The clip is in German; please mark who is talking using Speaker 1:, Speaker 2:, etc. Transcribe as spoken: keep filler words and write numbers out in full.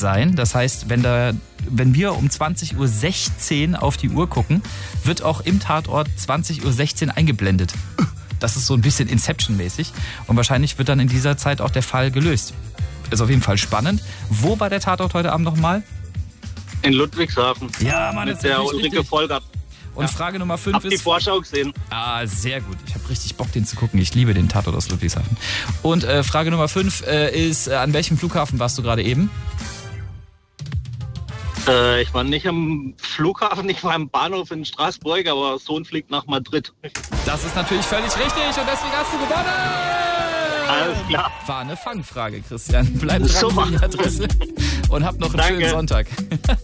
Speaker 1: sein. Das heißt, wenn, da, wenn wir um zwanzig Uhr sechzehn auf die Uhr gucken, wird auch im Tatort zwanzig Uhr sechzehn eingeblendet. Das ist so ein bisschen Inception-mäßig. Und wahrscheinlich wird dann in dieser Zeit auch der Fall gelöst. Ist auf jeden Fall spannend. Wo war der Tatort heute Abend nochmal?
Speaker 2: In Ludwigshafen.
Speaker 1: Ja, Mann,
Speaker 2: mit
Speaker 1: das ist
Speaker 2: der
Speaker 1: richtig,
Speaker 2: Ulrike
Speaker 1: richtig.
Speaker 2: Volkert.
Speaker 1: Und
Speaker 2: Ja.
Speaker 1: Frage Nummer fünf
Speaker 2: Hab
Speaker 1: ist...
Speaker 2: die Vorschau gesehen.
Speaker 1: Ah, sehr gut. Ich habe richtig Bock, den zu gucken. Ich liebe den Tatort aus Ludwigshafen. Und äh, Frage Nummer fünf äh, ist, äh, an welchem Flughafen warst du gerade eben?
Speaker 2: Äh, ich war nicht am Flughafen, ich war am Bahnhof in Straßburg, aber Sohn fliegt nach Madrid.
Speaker 1: Das ist natürlich völlig richtig und deswegen hast du gewonnen!
Speaker 2: Alles klar.
Speaker 1: War eine Fangfrage, Christian. Bleib dran
Speaker 2: Super.
Speaker 1: für die Adresse und hab noch einen
Speaker 2: Danke.
Speaker 1: schönen Sonntag.